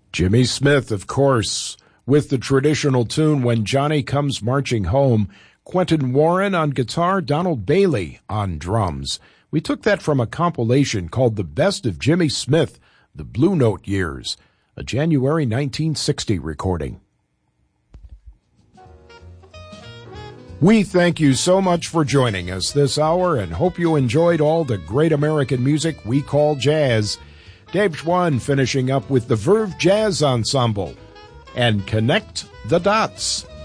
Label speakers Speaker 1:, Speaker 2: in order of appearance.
Speaker 1: Jimmy Smith, of course, with the traditional tune When Johnny Comes Marching Home. Quentin Warren on guitar, Donald Bailey on drums. We took that from a compilation called The Best of Jimmy Smith, The Blue Note Years, a January 1960 recording. We thank you so much for joining us this hour and hope you enjoyed all the great American music we call jazz. Dave Schwann finishing up with the Verve Jazz Ensemble and Connect the Dots.